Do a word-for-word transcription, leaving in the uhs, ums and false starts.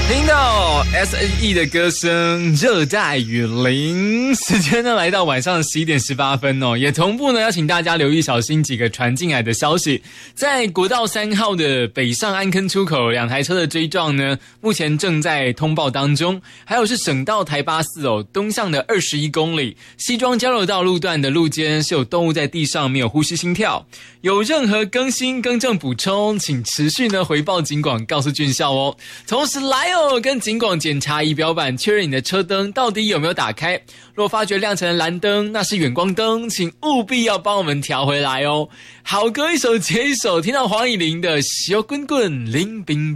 听到 S H E 的歌声《热带雨林》，时间呢来到晚上十一点十八分哦，也同步呢要请大家留意小心几个传进来的消息。在国道三号的北上安坑出口，两台车的追撞呢，目前正在通报当中。还有是省道台八四哦，东向的二十一公里，西庄交流道路段的路肩是有动物在地上没有呼吸心跳。有任何更新更正补充，请持续呢回报警广，告诉军校哦。同时来哦，跟警广检查仪表板，确认你的车灯到底有没有打开。若发觉亮成的蓝灯，那是远光灯，请务必要帮我们调回来哦。好歌一首接一首，听到黄以玲的《小滚滚》林冰。